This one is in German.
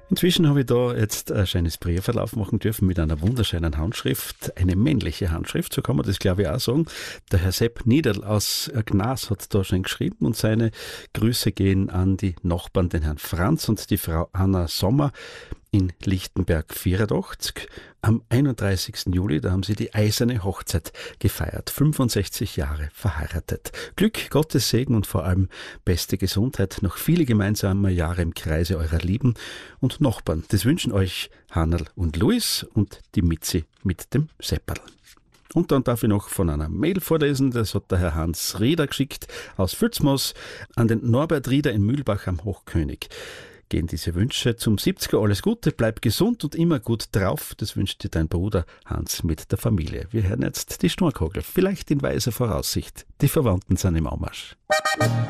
Inzwischen habe ich da jetzt ein schönes Briefverlauf machen dürfen mit einer wunderschönen Handschrift, eine männliche Handschrift, so kann man das glaube ich auch sagen. Der Herr Sepp Niederl aus Gnas hat da schon geschrieben und seine Grüße gehen an die Nachbarn, den Herrn Franz und die Frau Anna Sommer in Lichtenberg 84. Am 31. Juli, da haben sie die eiserne Hochzeit gefeiert. 65 Jahre verheiratet. Glück, Gottes Segen und vor allem beste Gesundheit. Noch viele gemeinsame Jahre im Kreise eurer Lieben und Nachbarn. Das wünschen euch Hannerl und Luis und die Mitzi mit dem Sepperl. Und dann darf ich noch von einer Mail vorlesen, das hat der Herr Hans Rieder geschickt aus Vülzmoos an den Norbert Rieder in Mühlbach am Hochkönig. Gehen diese Wünsche zum 70er. Alles Gute, bleib gesund und immer gut drauf. Das wünscht dir dein Bruder Hans mit der Familie. Wir hören jetzt die Schnorrkogel, vielleicht in weiser Voraussicht. Die Verwandten sind im Anmarsch.